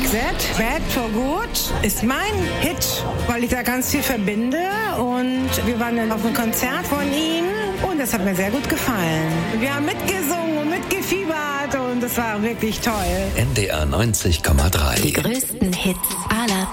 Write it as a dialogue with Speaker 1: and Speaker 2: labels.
Speaker 1: GZ, Bad for Good, ist mein Hit, weil ich da ganz viel verbinde. Und wir waren dann auf einem Konzert von ihm und das hat mir sehr gut gefallen. Wir haben mitgesungen und mitgefiebert und das war wirklich toll.
Speaker 2: NDR 90,3.
Speaker 3: Die größten Hits aller